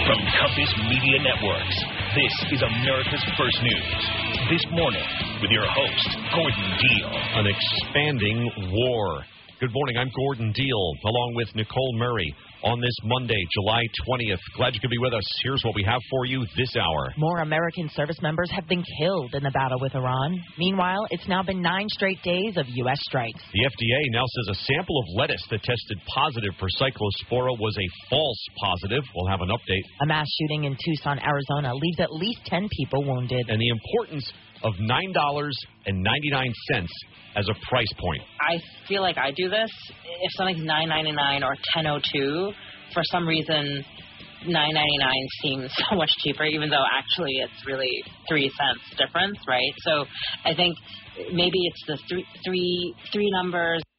From Compass Media Networks, this is America's First News. This morning, with your host, Gordon Deal. An expanding war. Good morning, I'm Gordon Deal, along with Nicole Murray. On this Monday, July 20th. Glad you could be with us. Here's what we have for you this hour. More American service members have been killed in the battle with Iran. Meanwhile, it's now been 9 straight days of U.S. strikes. The FDA now says a sample of lettuce that tested positive for Cyclospora was a false positive. We'll have an update. A mass shooting in Tucson, Arizona leaves at least 10 people wounded. And the importance of $9.99 as a price point. I feel like I do this. If something's $9.99 or $10.02, for some reason, $9.99 seems so much cheaper, even though actually it's really 3 cents difference, right? So I think maybe it's the three numbers.